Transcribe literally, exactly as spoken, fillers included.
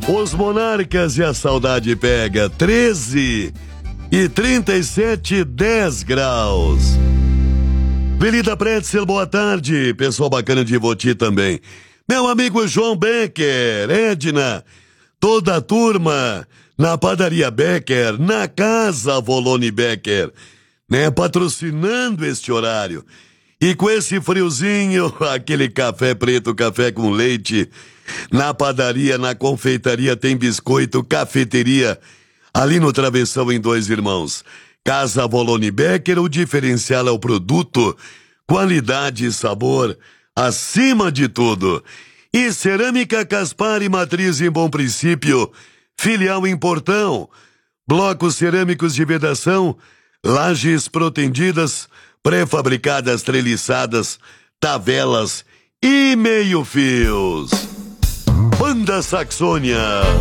Os Monarcas e a saudade pega treze e trinta e sete, dez graus. Avenida Pretzel, boa tarde. Pessoal bacana de Ivoti também. Meu amigo João Becker, Edna, toda a turma na padaria Becker, na casa Volone Becker, né? Patrocinando este horário. E com esse friozinho, aquele café preto, café com leite. Na padaria, na confeitaria tem biscoito, cafeteria, ali no Travessão em Dois Irmãos. Casa Volone Becker, o diferencial é o produto, qualidade e sabor, acima de tudo. E Cerâmica Caspar e Matriz em Bom Princípio, filial em Portão. Blocos cerâmicos de vedação, lajes protendidas, pré-fabricadas, treliçadas, tavelas e meio-fios. Banda Saxônia.